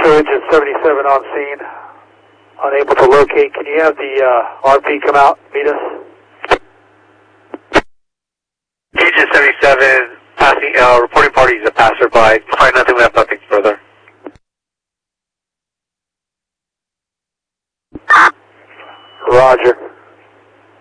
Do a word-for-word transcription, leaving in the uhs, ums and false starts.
Trojan seventy-seven on scene. Unable to locate. Can you have the uh, R P come out, meet us? Trojan seventy-seven, passing, uh, reporting party is a passerby. Find nothing, we have nothing further. Roger.